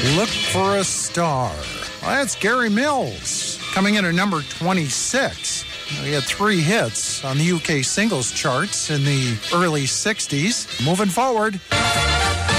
Look for a Star. Well, that's Gary Mills, coming in at number 26. He had 3 hits on the UK singles charts in the early 60s. Moving forward.